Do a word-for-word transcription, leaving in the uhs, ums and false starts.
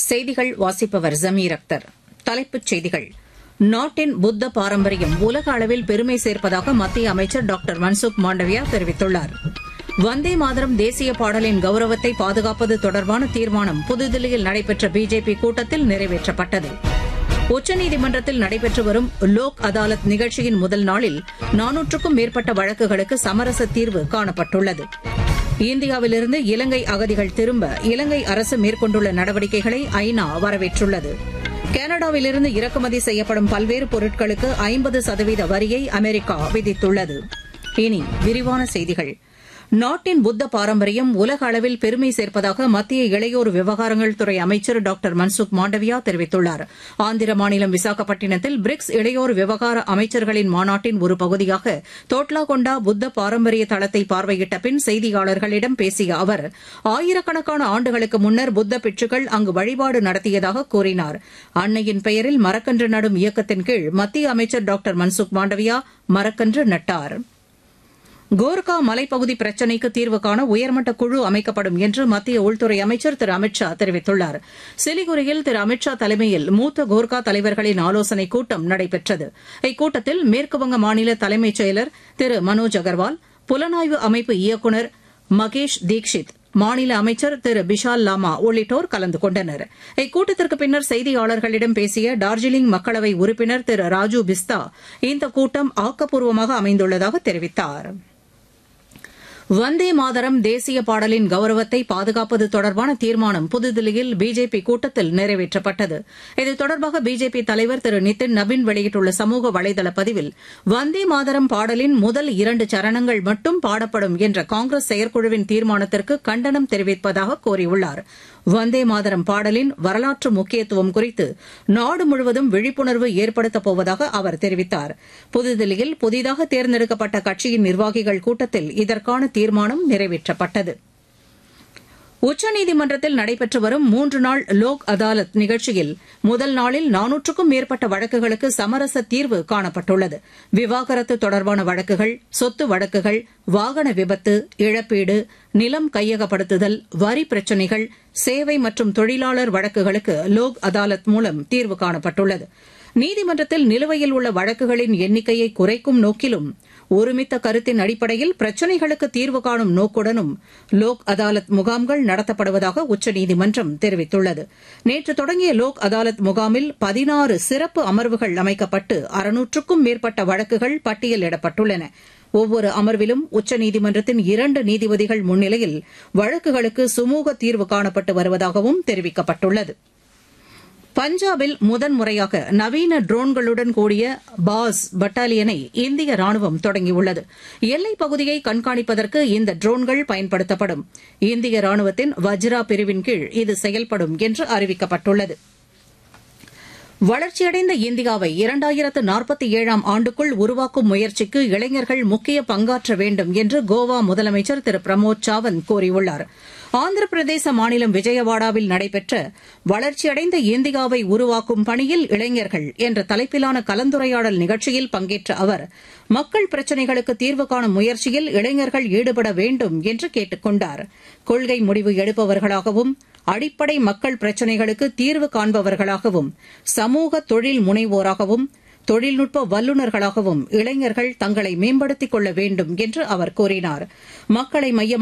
செய்திகள் வாசிப்பவர் ஜமீர் அக்தர். தலைப்புச் செய்திகள். நாட்டின் புத்த பாரம்பரியம் உலக அளவில் பெருமை சேர்ப்பதாக மத்திய அமைச்சர் டாக்டர் மன்சுக் மாண்டவியா தெரிவித்துள்ளார். வந்தே மாதரம் தேசிய பாடலின் கௌரவத்தை பாதுகாப்பது தொடர்பான தீர்மானம் புதுதில்லியில் நடைபெற்ற பிஜேபி கூட்டத்தில் நிறைவேற்றப்பட்டது. உச்சநீதிமன்றத்தில் நடைபெற்று வரும் லோக் அதாலத் நிகழ்ச்சியின் முதல் நாளில் நானூற்றுக்கும் மேற்பட்ட வழக்குகளுக்கு சமரச தீர்வு காணப்பட்டுள்ளது. இந்தியாவிலிருந்து இலங்கை அகதிகள் திரும்ப இலங்கை அரசு மேற்கொண்டுள்ள நடவடிக்கைகளை ஐநா வரவேற்றுள்ளது. கனடாவிலிருந்து இறக்குமதி செய்யப்படும் பல்வேறு பொருட்களுக்கு ஐம்பது சதவீத வரியை அமெரிக்கா விதித்துள்ளது. இனி விரிவான செய்திகள். நாட்டின் புத்த பாரம்பரியம் உலக அளவில் பெருமை சேர்ப்பதாக மத்திய இளையோர் விவகாரங்கள் துறை அமைச்சர் டாக்டர் மன்சுக் மாண்டவியா தெரிவித்துள்ளார். ஆந்திர மாநிலம் விசாகப்பட்டினத்தில் பிரிக்ஸ் இளையோர் விவகார அமைச்சர்களின் மாநாட்டின் ஒரு பகுதியாக தோட்லாகொண்டா புத்த பாரம்பரிய தளத்தை பார்வையிட்ட பின் செய்தியாளர்களிடம் பேசிய அவர், ஆயிரக்கணக்கான ஆண்டுகளுக்கு முன்னர் புத்த பிட்சுக்கள் அங்கு வழிபாடு நடத்தியதாக கூறினார். அன்னையின் பெயரில் மரக்கன்று நடும் இயக்கத்தின் கீழ் மத்திய அமைச்சர் டாக்டர் மன்சுக் மாண்டவியா மரக்கன்று நட்டார். கோர்கா மலைப்பகுதி பிரச்சினைக்கு தீர்வு காண உயர்மட்ட குழு அமைக்கப்படும் என்று மத்திய உள்துறை அமைச்சர் திரு அமித் ஷா தெரிவித்துள்ளார். சிலிகுரியில் திரு அமித் ஷா தலைமையில் மூத்த கோர்கா தலைவர்களின் ஆலோசனைக் கூட்டம் நடைபெற்றது. இக்கூட்டத்தில் மேற்குவங்க மாநில தலைமைச் செயலர் திரு மனோஜ் அகர்வால், புலனாய்வு அமைப்பு இயக்குநர் மகேஷ் தீக்ஷித், மாநில அமைச்சர் திரு பிஷால் லாமா உள்ளிட்டோர் கலந்து கொண்டனர். இக்கூட்டத்திற்கு பின்னர் செய்தியாளர்களிடம் பேசிய டார்ஜிலிங் மக்களவை உறுப்பினர் திரு ராஜு பிஸ்தா, இந்த கூட்டம் ஆக்கப்பூர்வமாக அமைந்துள்ளதாக தெரிவித்தார். வந்தே மாதரம் தேசிய பாடலின் கௌரவத்தை பாதுகாப்பது தொடர்பான தீர்மானம் புதுதில்லியில் பிஜேபி கூட்டத்தில் நிறைவேற்றப்பட்டது. இது தொடர்பாக பிஜேபி தலைவர் திரு நிதின் நவீன் வெளியிட்டுள்ள சமூக வலைதள பதிவில், வந்தே மாதரம் பாடலின் முதல் இரண்டு சரணங்கள் மட்டும் பாடப்படும் என்ற காங்கிரஸ் செயற்குழுவின் தீர்மானத்திற்கு கண்டனம் தெரிவிப்பதாக கூறியுள்ளார். வந்தே மாதரம் பாடலின் வரலாற்று முக்கியத்துவம் குறித்து நாடு முழுவதும் விழிப்புணர்வு ஏற்படுத்தப் போவதாக அவர் தெரிவித்தார். புதுதில்லியில் புதிதாக தேர்ந்தெடுக்கப்பட்ட கட்சியின் நிர்வாகிகள் கூட்டத்தில் இதற்கான தீர்மானம் நிறைவேற்றப்பட்டது. உச்சநீதிமன்றத்தில் நடைபெற்று வரும் மூன்று நாள் லோக் அதாலத் நிகழ்ச்சியில் முதல் நாளில் நானூற்றுக்கும் மேற்பட்ட வழக்குகளுக்கு சமரச தீர்வு காணப்பட்டுள்ளது. விவாகரத்து தொடர்பான வழக்குகள், சொத்து வழக்குகள், வாகன விபத்து, இழப்பீடு, நிலம் கையகப்படுத்துதல், வரி பிரச்சினைகள், சேவை மற்றும் தொழிலாளர் வழக்குகளுக்கு லோக் அதாலத் மூலம் தீர்வு காணப்பட்டுள்ளது. நீதிமன்றத்தில் நிலுவையில் உள்ள வழக்குகளின் எண்ணிக்கையை குறைக்கும் நோக்கிலும் ஒருமித்த கருத்தின் அடிப்படையில் பிரச்சினைகளுக்கு தீர்வு காணும் நோக்குடனும் லோக் அதாலத் முகாம்கள் நடத்தப்படுவதாக உச்சநீதிமன்றம் தெரிவித்துள்ளது. நேற்று தொடங்கிய லோக் அதாலத் முகாமில் பதினாறு சிறப்பு அமர்வுகள் அமைக்கப்பட்டு அறுநூற்றுக்கும் மேற்பட்ட வழக்குகள் பட்டியலிடப்பட்டுள்ளன. ஒவ்வொரு அமர்விலும் உச்சநீதிமன்றத்தின் இரண்டு நீதிபதிகள் முன்னிலையில் வழக்குகளுக்கு சுமூக தீர்வு காணப்பட்டு வருவதாகவும் தெரிவிக்கப்பட்டுள்ளது. பஞ்சாபில் முதன்முறையாக நவீன ட்ரோன்களுடன் கூடிய பாஸ் பட்டாலியனை இந்திய ராணுவம் தொடங்கியுள்ளது. எல்லைப் பகுதியை கண்காணிப்பதற்கு இந்த ட்ரோன்கள் பயன்படுத்தப்படும். இந்திய ராணுவத்தின் வஜ்ரா பிரிவின் கீழ் இது செயல்படும் என்று அறிவிக்கப்பட்டுள்ளது. வளர்ச்சியடைந்த இந்தியாவை இரண்டாயிரத்து நாற்பத்தி ஏழாம் ஆண்டுக்குள் உருவாக்கும் முயற்சிக்கு இளைஞர்கள் முக்கிய பங்காற்ற வேண்டும் என்று கோவா முதலமைச்சர் திரு பிரமோத் சாவந்த் கூறியுள்ளார். ஆந்திர பிரதேச மாநிலம் விஜயவாடாவில் நடைபெற்ற வளர்ச்சியடைந்த இந்தியாவை உருவாக்கும் பணியில் இளைஞர்கள் என்ற தலைப்பிலான கலந்துரையாடல் நிகழ்ச்சியில் பங்கேற்ற அவர், மக்கள் பிரச்சினைகளுக்கு தீர்வு காணும் முயற்சியில் இளைஞர்கள் ஈடுபட வேண்டும் என்று கேட்டுக் கொண்டார். கொள்கை முடிவு எடுப்பவர்களாகவும், அடிப்படை மக்கள் பிரச்சினைகளுக்கு தீர்வு காண்பவர்களாகவும், சமூக தொழில் முனைவோராகவும், தொழில்நுட்ப வல்லுநர்களாகவும் இளைஞர்கள் தங்களை மேம்படுத்திக் கொள்ள வேண்டும் என்று அவர் கூறினார். மக்களை மையமாக